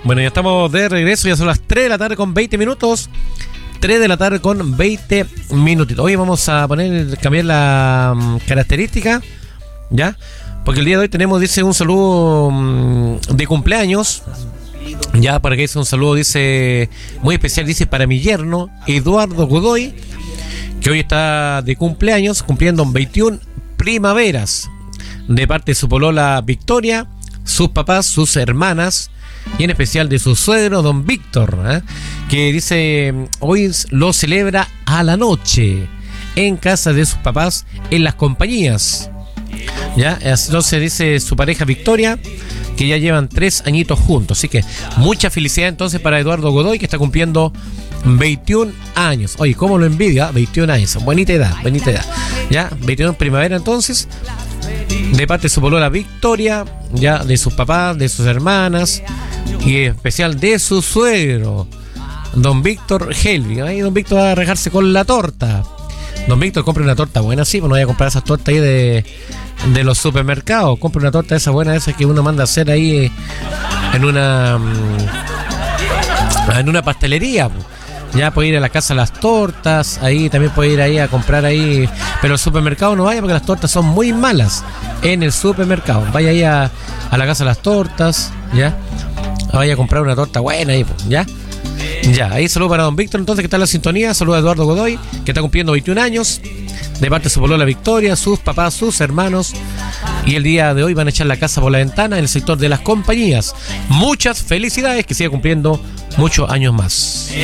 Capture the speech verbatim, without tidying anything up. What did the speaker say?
Bueno, ya estamos de regreso, ya son las tres de la tarde con veinte minutos. tres de la tarde con veinte minutitos. Hoy vamos a poner, cambiar la um, característica, ¿ya? Porque el día de hoy tenemos, dice, un saludo um, de cumpleaños. Ya, para que dice un saludo, dice, muy especial, dice, para mi yerno, Eduardo Godoy, que hoy está de cumpleaños, cumpliendo veintiuna primaveras, de parte de su polola Victoria, sus papás, sus hermanas, y en especial de su suegro, don Víctor, ¿eh? que dice, hoy lo celebra a la noche, en casa de sus papás, en Las Compañías. Ya, entonces dice su pareja Victoria, que ya llevan tres añitos juntos. Así que mucha felicidad entonces para Eduardo Godoy, que está cumpliendo veintiún años. Oye, ¿cómo lo envidia? veintiún años, bonita edad, bonita edad. Ya, veintiuno en primavera entonces, de parte de su polola Victoria, ya de sus papás, de sus hermanas, y en especial de su suegro, don Víctor Helvig. Ahí don Víctor va a rejarse con la torta. Don Víctor, compre una torta buena, sí, pues no vaya a comprar esas tortas ahí de, de los supermercados. Compre una torta esa buena, esa que uno manda a hacer ahí en una en una pastelería. Ya puede ir a la casa a las tortas, ahí también puede ir ahí a comprar ahí, pero al supermercado no vaya porque las tortas son muy malas en el supermercado. Vaya ahí a, a la casa a las tortas, ya, vaya a comprar una torta buena ahí, ya. Ya, ahí saludo para don Víctor, entonces, que está en la sintonía. Saludo a Eduardo Godoy, que está cumpliendo veintiún años, de parte de su polola Victoria, sus papás, sus hermanos. Y el día de hoy van a echar la casa por la ventana en el sector de Las Compañías. Muchas felicidades, que siga cumpliendo muchos años más.